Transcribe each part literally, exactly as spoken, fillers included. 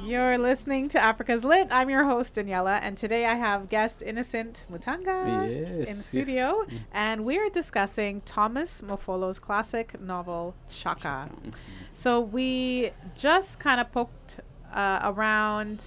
You're listening to Africa's Lit. I'm your host, Daniela, and today I have guest Innocent Mutanga Yes, in the yes. studio, Mm. and we're discussing Thomas Mofolo's classic novel, Shaka. Shaka. Mhm. So we just kind of poked uh, around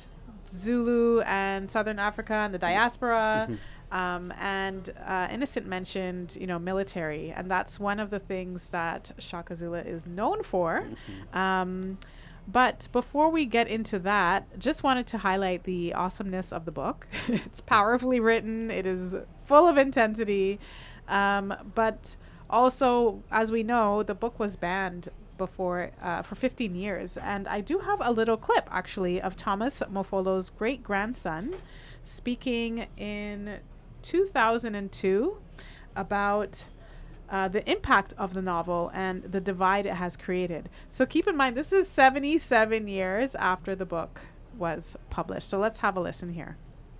Zulu and Southern Africa and the diaspora, Mhm. um, and uh, Innocent mentioned, you know, military, and that's one of the things that Shaka Zulu is known for. Mhm. Um, but before we get into that, just wanted to highlight the awesomeness of the book. It's powerfully written. It is full of intensity. Um, but also, as we know, the book was banned before uh, for fifteen years. And I do have a little clip, actually, of Thomas Mofolo's great grandson speaking in two thousand two about uh, the impact of the novel and the divide it has created. So keep in mind, this is seventy-seven years after the book was published. So let's have a listen here.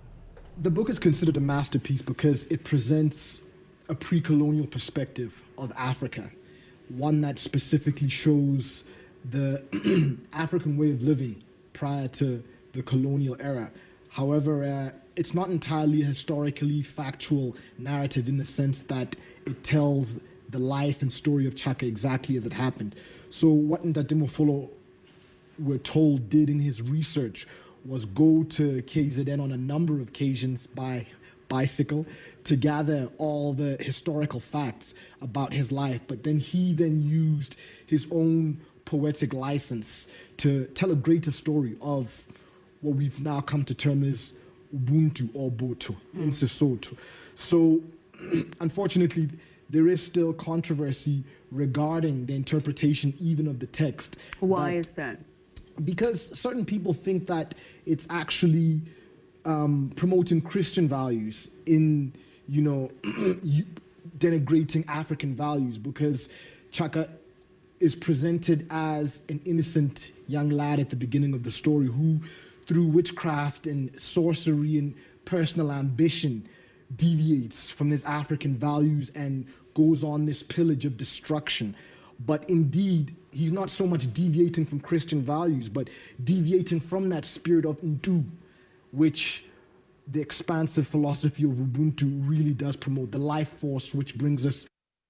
The book is considered a masterpiece because it presents a pre-colonial perspective of Africa, one that specifically shows the African way of living prior to the colonial era. However, uh, it's not entirely a historically factual narrative in the sense that it tells the life and story of Chaka exactly as it happened. So what Ntate Mofolo, we're told, did in his research was go to K Z N on a number of occasions by bicycle to gather all the historical facts about his life, but then he then used his own poetic license to tell a greater story of what we've now come to term as Ubuntu or Boto in Sesotho. So unfortunately, there is still controversy regarding the interpretation even of the text. Why that- is that? Because certain people think that it's actually um, promoting Christian values in, you know, you- denigrating African values, because Chaka is presented as an innocent young lad at the beginning of the story who, through witchcraft and sorcery and personal ambition, deviates from his African values and goes on this pillage of destruction. But indeed, he's not so much deviating from Christian values, but deviating from that spirit of Ntu, which the expansive philosophy of Ubuntu really does promote, the life force which brings us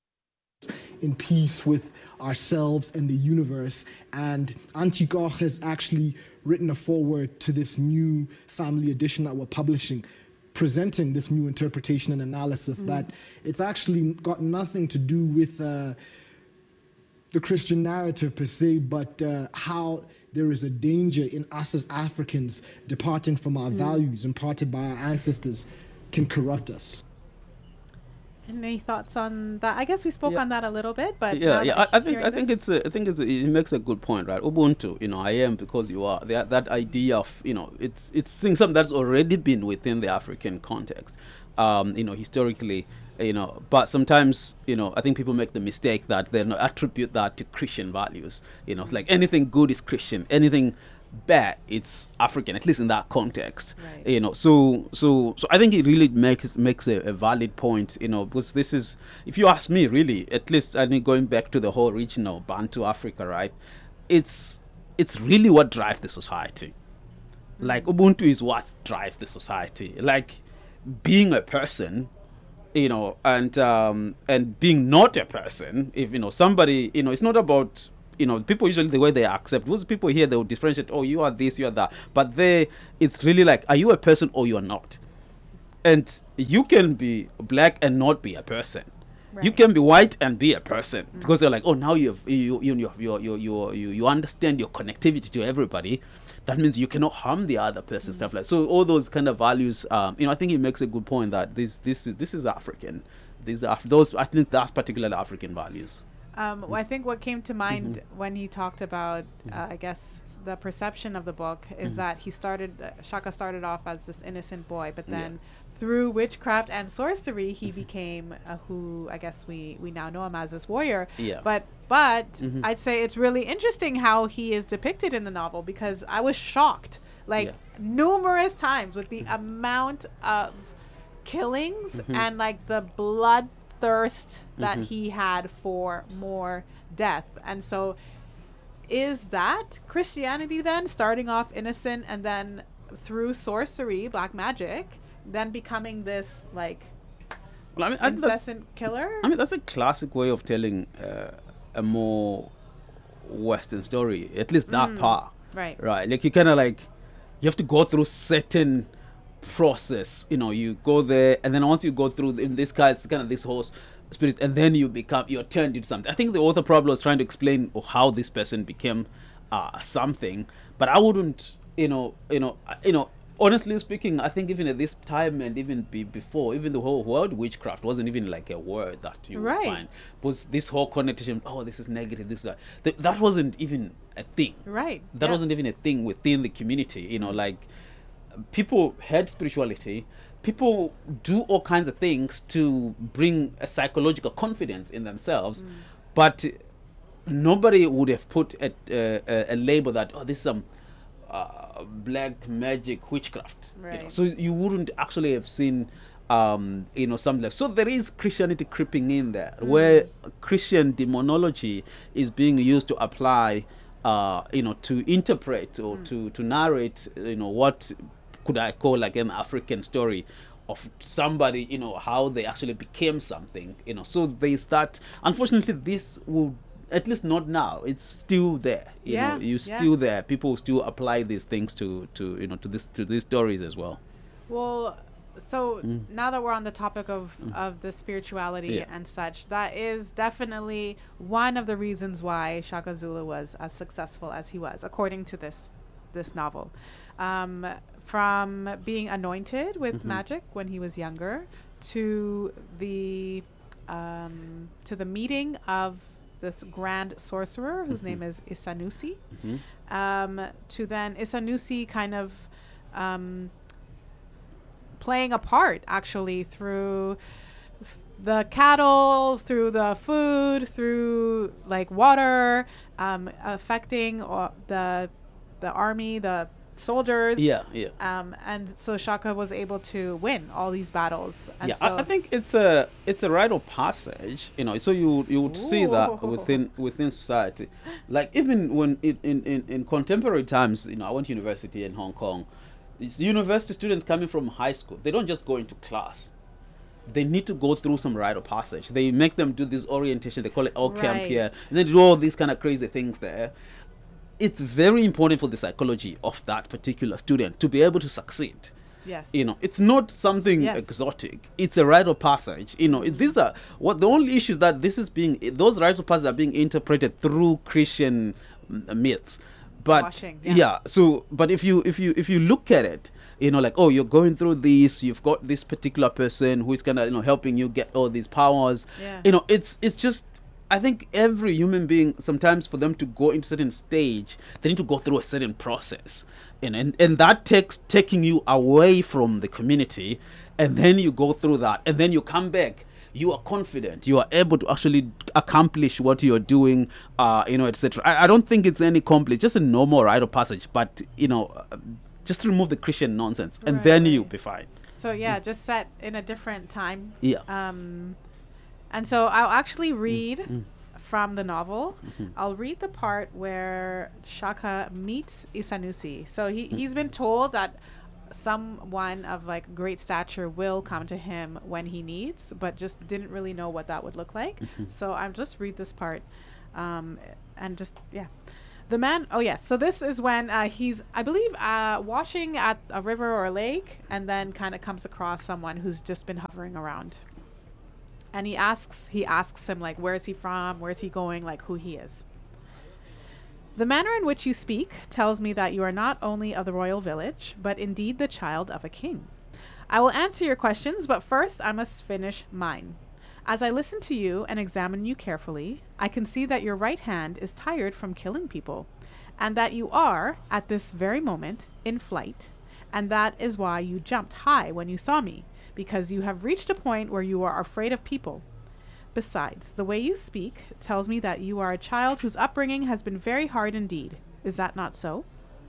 in peace with ourselves and the universe. And Anchikoch has actually written a foreword to this new family edition that we're publishing, presenting this new interpretation and analysis that it's actually got nothing to do with uh, the Christian narrative per se, but uh, how there is a danger in us as Africans departing from our values imparted by our ancestors can corrupt us. Any thoughts on that? I guess we spoke Yeah. on that a little bit, but Yeah, now yeah. that I, I think hearing I think this- it's a, I think it's a, it makes a good point, right? Ubuntu, you know, I am because you are. That that idea of, you know, it's it's something that's already been within the African context, um, you know, historically, you know. But sometimes, you know, I think people make the mistake that they not attribute that to Christian values. You know, it's like anything good is Christian, anything bad it's African, at least in that context. Right. You know, so so so I think it really makes makes a, a valid point, you know, because this is, if you ask me, really, at least I think going back to the whole regional Bantu Africa, right, it's it's really what drives the society. Like Ubuntu is what drives the society, like being a person, you know, and um and being not a person. If, you know, somebody, you know, it's not about, you know, people usually the way they accept, most people here, they will differentiate, oh, you are this, you are that, but they, it's really like, are you a person or you are not? And you can be black and not be a person. You Right. can be white and be a person, because they're like, oh, now you have, you you you you you you you you understand your connectivity to everybody. That means you cannot harm the other person, stuff like so. All those kind of values, um, you know, I think he makes a good point that this this is this is African. These are those, I think that's particularly African values. Um, well, I think what came to mind when he talked about, uh, I guess, the perception of the book is that he started, uh, Shaka started off as this innocent boy, but Yeah. then through witchcraft and sorcery, he became uh, who I guess we, we now know him as this warrior. Yeah. But but Mhm. I'd say it's really interesting how he is depicted in the novel, because I was shocked, like Yeah. numerous times, with the amount of killings and like the bloodthirst that Mhm. he had for more death. And so is that Christianity then starting off innocent and then through sorcery, black magic, then becoming this like Well, I mean, I, that's, incessant killer? I mean, that's a classic way of telling uh, a more Western story, at least that Mm. part. Right. Right. Like, you kind of like, you have to go through certain process. You know, you go there, and then once you go through, in this case, it's kind of this whole s- spirit, and then you become, you're turned into something. I think the author probably was trying to explain how this person became uh, something, but I wouldn't, you know, you know, uh, you know, honestly speaking, I think even at this time and even be before, even the whole word witchcraft wasn't even like a word that you Right. would find. Was this whole connotation, oh, this is negative, this is that. Th- that wasn't even a thing. Right. That yeah. wasn't even a thing within the community. You know, like, people had spirituality. People do all kinds of things to bring a psychological confidence in themselves, Mm. but nobody would have put a, a, a- a label that, oh, this is some uh, black magic witchcraft. You know? Right. So you wouldn't actually have seen, um, you know, something like. So there is Christianity creeping in there, Mm. where Christian demonology is being used to apply, uh, you know, to interpret or Mm. to to narrate, you know, what could I call like an African story of somebody, you know, how they actually became something, you know. So they start. Unfortunately, this will, at least not now. It's still there. You Yeah, know, you yeah. still there. People still apply these things to to you know to this to these stories as well. Well, so Mm. now that we're on the topic of, of the spirituality Yeah. and such, that is definitely one of the reasons why Shaka Zulu was as successful as he was, according to this this novel. Um, from being anointed with Mhm. magic when he was younger to the um, to the meeting of this grand sorcerer whose Mhm. name is Isanusi, Mhm. um, to then Isanusi kind of um, playing a part actually through f- the cattle, through the food, through like water, um, affecting uh, the the army, the soldiers. Yeah, yeah. Um, and so Shaka was able to win all these battles. And Yeah, so I, I think it's a it's a rite of passage, you know. So you you would see that Ooh. within within society, like even when it, in, in in contemporary times, you know, I went to university in Hong Kong. It's university students coming from high school, they don't just go into class. They need to go through some rite of passage. They make them do this orientation. They call it all camp Right. here, and then do all these kind of crazy things there. It's very important for the psychology of that particular student to be able to succeed. yes, You know, it's not something Yes. exotic. It's a rite of passage. You know, it- these are what the only issue is that this is being those rites of passage are being interpreted through Christian mm, myths. But Washing, yeah. yeah. so but if you if you if you look at it, you know, like, oh, you're going through this, you've got this particular person who is kind of, you know, helping you get all these powers. Yeah. You know, it's it's just. I think every human being, sometimes for them to go into a certain stage, they need to go through a certain process. And, and, and that takes taking you away from the community. And then you go through that. And then you come back. You are confident. You are able to actually accomplish what you're doing, uh, you know, et cetera. I, I don't think it's any complex, just a normal rite of passage. But, you know, uh, just remove the Christian nonsense. And Right, then right. you'll be fine. So yeah, just set in a different time. Yeah. Um, and so I'll actually read mm. from the novel. Mhm. I'll read the part where Shaka meets Isanusi. So he, Mm. he's been told that someone of like great stature will come to him when he needs, but just didn't really know what that would look like. Mhm. So I'm just read this part, um, and just yeah. The man, oh yes, so this is when uh, he's, I believe, uh, washing at a river or a lake, and then kind of comes across someone who's just been hovering around. And he asks, he asks him like, where is he from? Where is he going? Like who he is. The manner in which you speak tells me that you are not only of the royal village, but indeed the child of a king. I will answer your questions, but first I must finish mine. As I listen to you and examine you carefully, I can see that your right hand is tired from killing people, and that you are, at this very moment, in flight, and that is why you jumped high when you saw me, because you have reached a point where you are afraid of people. Besides, the way you speak tells me that you are a child whose upbringing has been very hard indeed. Is that not so?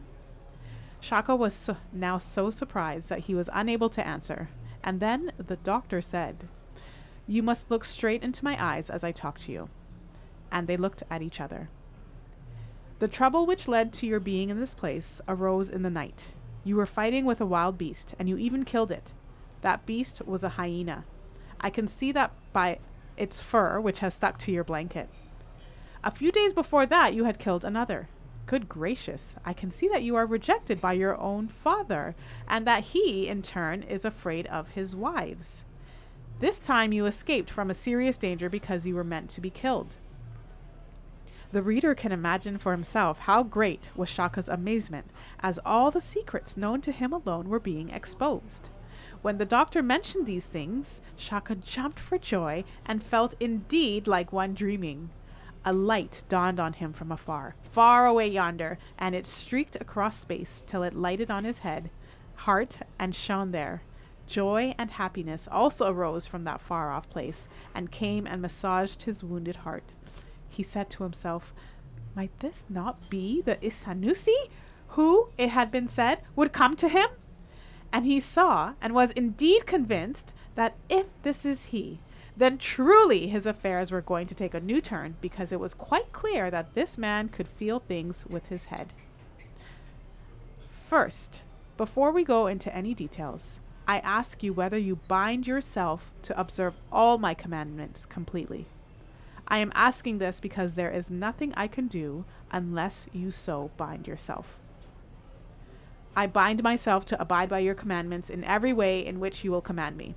Shaka was so, now so surprised that he was unable to answer, and then the doctor said, "You must look straight into my eyes as I talk to you." And they looked at each other. The trouble which led to your being in this place arose in the night. You were fighting with a wild beast, and you even killed it. That beast was a hyena. I can see that by its fur, which has stuck to your blanket. A few days before that, you had killed another. Good gracious, I can see that you are rejected by your own father, and that he, in turn, is afraid of his wives. This time you escaped from a serious danger because you were meant to be killed. The reader can imagine for himself how great was Shaka's amazement, as all the secrets known to him alone were being exposed. When the doctor mentioned these things, Shaka jumped for joy and felt indeed like one dreaming. A light dawned on him from afar, far away yonder, and it streaked across space till it lighted on his head, heart, and shone there. Joy and happiness also arose from that far-off place, and came and massaged his wounded heart. He said to himself, might this not be the Isanusi, who, it had been said, would come to him? And he saw, and was indeed convinced, that if this is he, then truly his affairs were going to take a new turn, because it was quite clear that this man could feel things with his head. First, before we go into any details, I ask you whether you bind yourself to observe all my commandments completely. I am asking this because there is nothing I can do unless you so bind yourself. I bind myself to abide by your commandments in every way in which you will command me.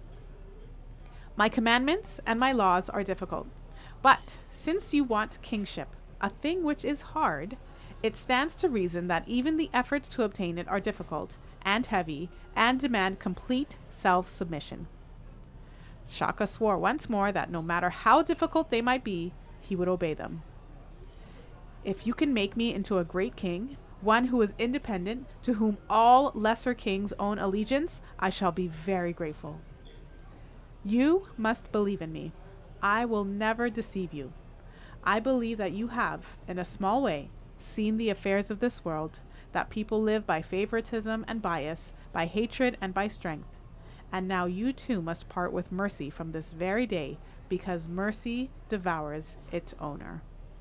My commandments and my laws are difficult, but since you want kingship, a thing which is hard, it stands to reason that even the efforts to obtain it are difficult and heavy and demand complete self-submission. Shaka swore once more that no matter how difficult they might be, he would obey them. If you can make me into a great king, one who is independent, to whom all lesser kings own allegiance, I shall be very grateful. You must believe in me. I will never deceive you. I believe that you have, in a small way, seen the affairs of this world, that people live by favoritism and bias, by hatred and by strength. And now you too must part with mercy from this very day, because mercy devours its owner.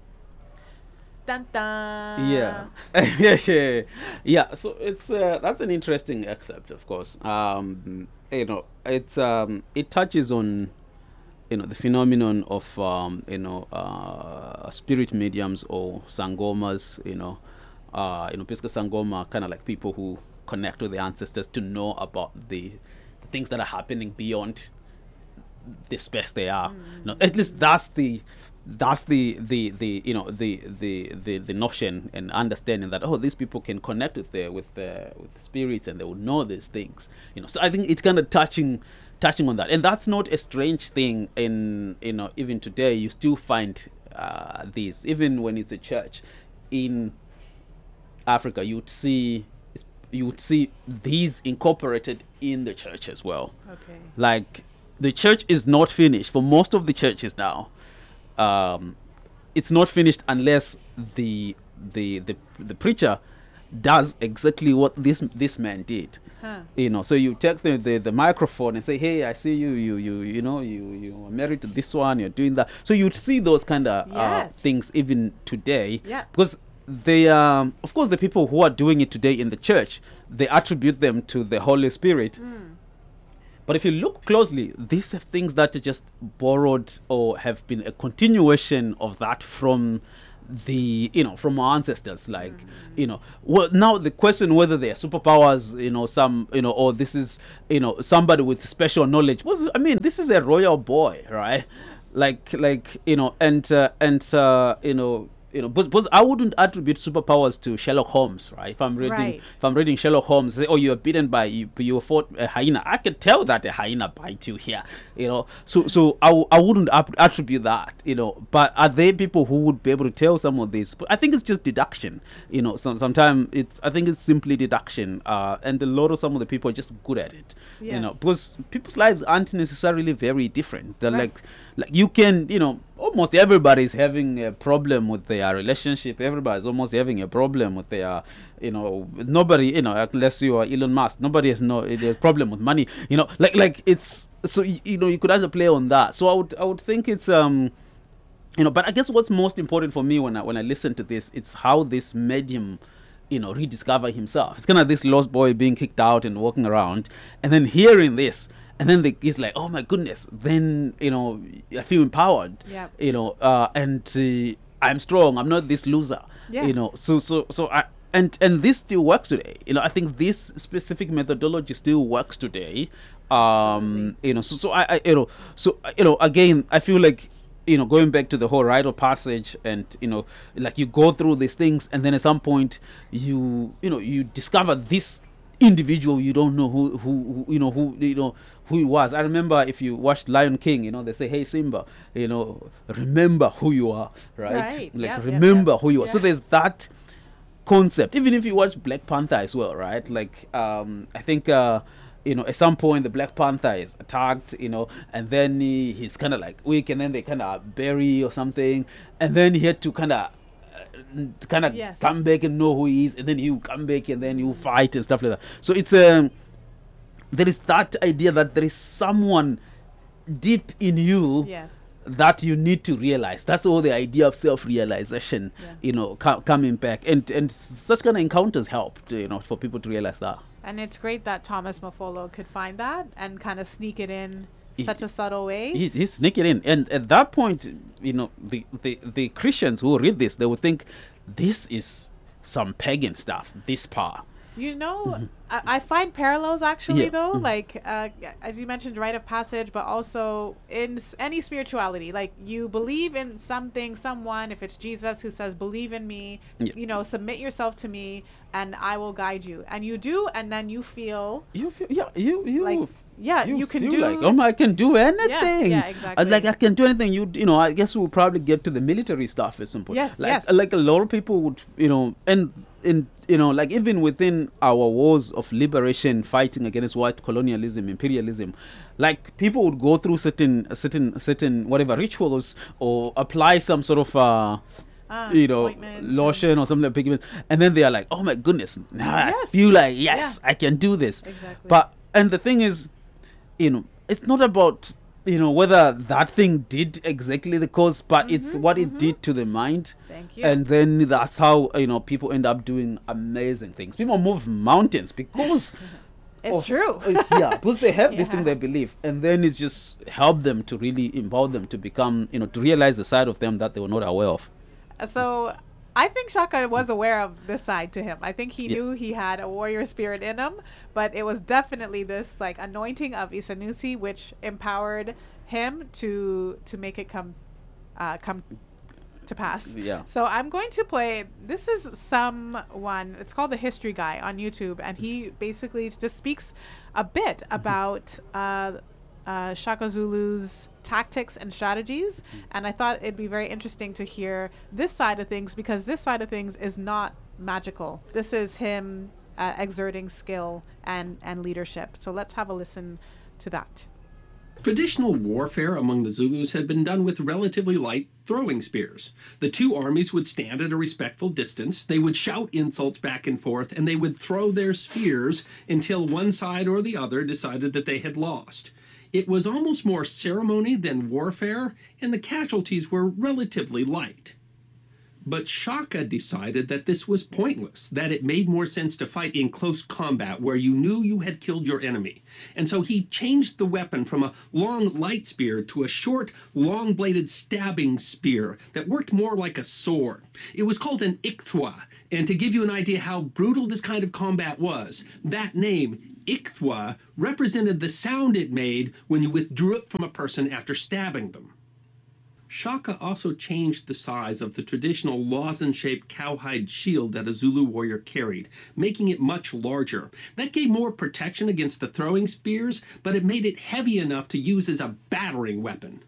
Dun dun. Yeah, yeah, yeah. So it's uh, that's an interesting excerpt, of course. Um, you know, it's um, it touches on, you know, the phenomenon of um, you know, uh, spirit mediums or sangomas. You know, uh, you know, basically sangoma, kind of like people who connect with the ancestors to know about the, the things that are happening beyond the space they are. Mm. You know, at least that's the. That's the, the, the you know the, the, the, the notion and understanding that, oh, these people can connect with the with the with the spirits and they will know these things, you know. So I think it's kind of touching touching on that, and that's not a strange thing. In you know even today you still find uh, these, even when it's a church in Africa, you'd see you would see these incorporated in the church as well. Okay. Like the church is not finished for most of the churches now. Um, it's not finished unless the the the the preacher does exactly what this this man did. Huh. You know, so you take the, the the microphone and say, "Hey, I see you. You you you know you you are married to this one. You're doing that." So you'd see those kind of yes. uh, things even today. Yeah. Because they um of course the people who are doing it today in the church, they attribute them to the Holy Spirit. Mm. But if you look closely, these are things that are just borrowed or have been a continuation of that from the, you know, from our ancestors. Like, mm-hmm. you know, well, now the question whether they are superpowers, you know, some, you know, or this is, you know, somebody with special knowledge was, I mean, this is a royal boy, right? Like, like, you know, and, uh, and, uh, you know, You know, but, but I wouldn't attribute superpowers to Sherlock Holmes, right? If I'm reading, right. if I'm reading Sherlock Holmes, say, oh, you were bitten by you, you fought a hyena. I can tell that a hyena bite you here, you know. So, so I, w- I wouldn't ap- attribute that, you know. But are there people who would be able to tell some of this? But I think it's just deduction, you know. Some sometimes it's I think it's simply deduction, uh, and a lot of some of the people are just good at it, yes. you know, because people's lives aren't necessarily very different. They're right. like, like you can, you know. Almost everybody's having a problem with their relationship. Everybody's almost having a problem with their, you know, nobody, you know, unless you are Elon Musk, nobody has no a problem with money. You know, like like it's so you, you know you could either play on that. So I would I would think it's um, you know, but I guess what's most important for me when I when I listen to this, it's how this made him, you know, rediscover himself. It's kind of this lost boy being kicked out and walking around, and then hearing this, and then the, he's like, oh my goodness. Then, you know, I feel empowered. Yep. You know, uh, and uh, I'm strong. I'm not this loser. Yes. You know, so so so I. And and this still works today. You know, I think this specific methodology still works today. Um, you know, so so I, I you know so you know again I feel like, you know, going back to the whole rite of passage, and you know, like you go through these things, and then at some point you you know you discover this individual you don't know who who, who you know who you know who he was. I remember if you watched Lion King, you know, they say, hey Simba, you know, remember who you are, right? Right. Like Yep, yep, remember yep. who you are. Yeah. So there's that concept. Even if you watch Black Panther as well, right? Like um I think uh you know, at some point the Black Panther is attacked, you know, and then he, he's kind of like weak, and then they kind of bury or something, and then he had to kind of uh, kind of Yes. come back and know who he is, and then he'll come back and then he'll fight and stuff like that. So it's um there is that idea that there is someone deep in you Yes. that you need to realize. That's all the idea of self-realization, Yeah. you know, co- coming back, and and such kind of encounters help, you know, for people to realize that. And it's great that Thomas Mafolo could find that and kind of sneak it in He- such a subtle way. He's, he's sneaking in, and at that point, you know, the, the the Christians who read this, they would think this is some pagan stuff. This power. You know, I, I find parallels actually, Yeah. though, Mhm. like uh, as you mentioned, rite of passage, but also in s- any spirituality. Like you believe in something, someone. If it's Jesus who says, "Believe in me," Yeah. you know, submit yourself to me, and I will guide you. And you do, and then you feel You feel, yeah, you you like, yeah, you, can feel do. like, oh my, I can do anything. yeah, I- exactly. Like I can do anything. You you know, I guess we'll probably get to the military stuff at some point. Yes, like yes. like a lot of people would, you know, and in you know, like even within our wars of liberation, fighting against white colonialism, imperialism, like people would go through certain certain certain whatever rituals, or apply some sort of uh Ah, you know, ointments and- lotion or something like pigment, and then they are like, oh my goodness, now I Yes. feel like yes, Yeah. I can do this. Exactly. But and the thing is, you know, it's not about, you know, whether that thing did exactly the cause, but it's what it did to the mind. Thank you. And then that's how, you know, people end up doing amazing things. People move mountains because It's of- true. it's, yeah, because they have this Yeah. thing they believe, and then it's just help them to really empower them to become, you know, to realize the side of them that they were not aware of. So I think Shaka was aware of this side to him. I think he Yeah. knew he had a warrior spirit in him, but it was definitely this like anointing of Isanusi which empowered him to to make it come uh, come to pass. Yeah. So I'm going to play. This is someone. It's called the History Guy on YouTube, and he basically just speaks a bit about uh, uh, Shaka Zulu's tactics and strategies. And I thought it'd be very interesting to hear this side of things, because this side of things is not magical. This is him uh, exerting skill and and leadership. So let's have a listen to that. Traditional warfare among the Zulus had been done with relatively light throwing spears. The two armies would stand at a respectful distance, they would shout insults back and forth, and they would throw their spears until one side or the other decided that they had lost. It was almost more ceremony than warfare, and the casualties were relatively light. But Shaka decided that this was pointless, that it made more sense to fight in close combat where you knew you had killed your enemy. And so he changed the weapon from a long light spear to a short, long-bladed stabbing spear that worked more like a sword. It was called an ikthwa, and to give you an idea how brutal this kind of combat was, that name, ikthwa, represented the sound it made when you withdrew it from a person after stabbing them. Shaka also changed the size of the traditional lozenge-shaped cowhide shield that a Zulu warrior carried, making it much larger. That gave more protection against the throwing spears, but it made it heavy enough to use as a battering weapon.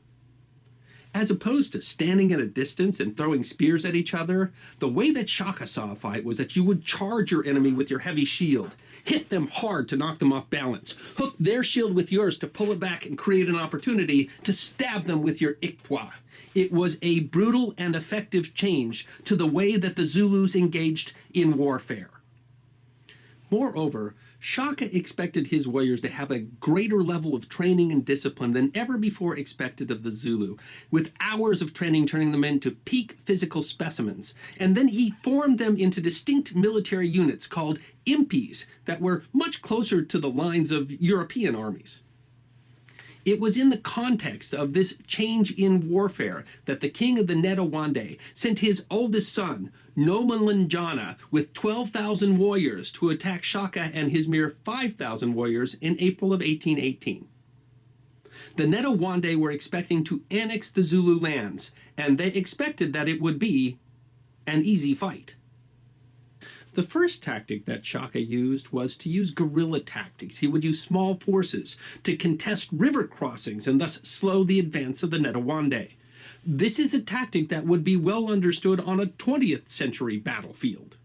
As opposed to standing at a distance and throwing spears at each other, the way that Shaka saw a fight was that you would charge your enemy with your heavy shield, hit them hard to knock them off balance, hook their shield with yours to pull it back and create an opportunity to stab them with your ikthwa. It was a brutal and effective change to the way that the Zulus engaged in warfare. Moreover, Shaka expected his warriors to have a greater level of training and discipline than ever before expected of the Zulu, with hours of training turning them into peak physical specimens. And then he formed them into distinct military units called impis that were much closer to the lines of European armies. It was in the context of this change in warfare that the king of the Netawande sent his oldest son, Nomalinjana, with twelve thousand warriors to attack Shaka and his mere five thousand warriors in April of eighteen eighteen. The Netawande were expecting to annex the Zulu lands, and they expected that it would be an easy fight. The first tactic that Shaka used was to use guerrilla tactics. He would use small forces to contest river crossings and thus slow the advance of the Netawande. This is a tactic that would be well understood on a twentieth century battlefield.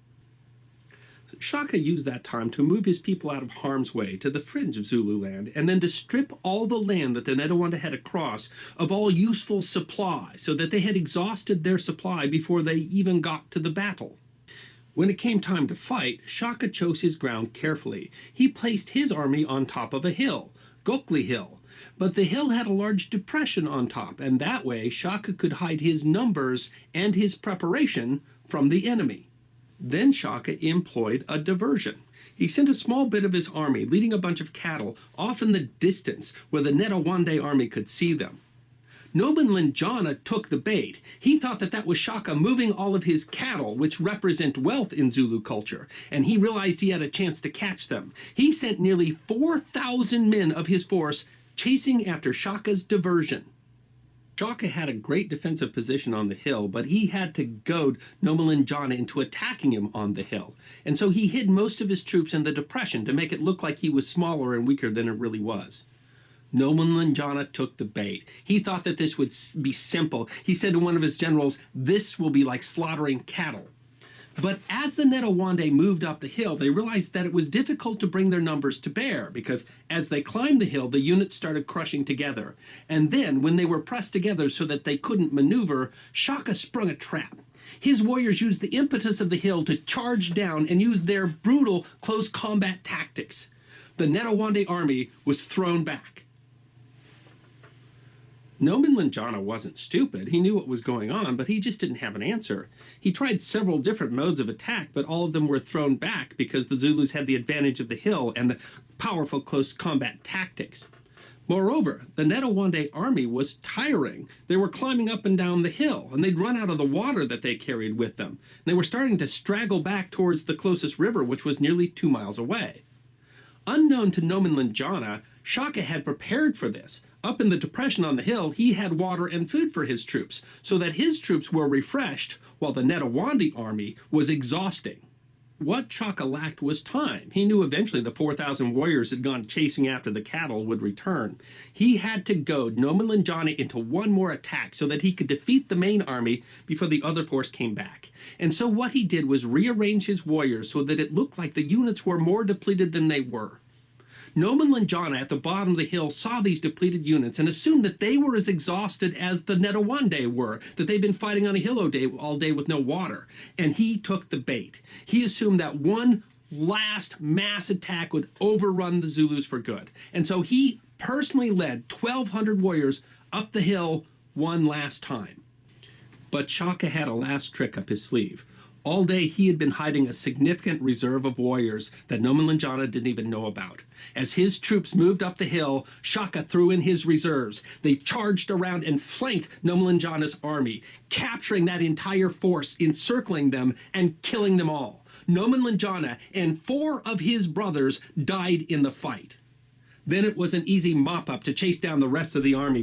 Shaka used that time to move his people out of harm's way to the fringe of Zululand, and then to strip all the land that the Netawande had across of all useful supply, so that they had exhausted their supply before they even got to the battle. When it came time to fight, Shaka chose his ground carefully. He placed his army on top of a hill, Gokli Hill, but the hill had a large depression on top, and that way Shaka could hide his numbers and his preparation from the enemy. Then Shaka employed a diversion. He sent a small bit of his army, leading a bunch of cattle, off in the distance where the Netawande army could see them. Nomalinjana took the bait. He thought that that was Shaka moving all of his cattle, which represent wealth in Zulu culture, and he realized he had a chance to catch them. He sent nearly four thousand men of his force chasing after Shaka's diversion. Shaka had a great defensive position on the hill, but he had to goad Nomalinjana into attacking him on the hill, and so he hid most of his troops in the depression to make it look like he was smaller and weaker than it really was. Nomalinjana took the bait. He thought that this would be simple. He said to one of his generals, "This will be like slaughtering cattle." But as the Netawande moved up the hill, they realized that it was difficult to bring their numbers to bear, because as they climbed the hill, the units started crushing together. And then, when they were pressed together so that they couldn't maneuver, Shaka sprung a trap. His warriors used the impetus of the hill to charge down and use their brutal close combat tactics. The Netawande army was thrown back. Nomalinjana wasn't stupid. He knew what was going on, but he just didn't have an answer. He tried several different modes of attack, but all of them were thrown back because the Zulus had the advantage of the hill and the powerful close combat tactics. Moreover, the Netawande army was tiring. They were climbing up and down the hill, and they'd run out of the water that they carried with them. They were starting to straggle back towards the closest river, which was nearly two miles away. Unknown to Nomalinjana, Shaka had prepared for this. Up in the depression on the hill, he had water and food for his troops, so that his troops were refreshed while the Netawande army was exhausting. What Shaka lacked was time. He knew eventually the four thousand warriors had gone chasing after the cattle would return. He had to goad Nomalinjana into one more attack so that he could defeat the main army before the other force came back. And so what he did was rearrange his warriors so that it looked like the units were more depleted than they were. Nomalinjana at the bottom of the hill saw these depleted units and assumed that they were as exhausted as the Netawande were, that they'd been fighting on a hill all day, all day with no water. And he took the bait. He assumed that one last mass attack would overrun the Zulus for good. And so he personally led twelve hundred warriors up the hill one last time. But Shaka had a last trick up his sleeve. All day he had been hiding a significant reserve of warriors that Nomalinjana didn't even know about. As his troops moved up the hill, Shaka threw in his reserves. They charged around and flanked Nomalinjana's army, capturing that entire force, encircling them, and killing them all. Nomalinjana and four of his brothers died in the fight. Then it was an easy mop-up to chase down the rest of the army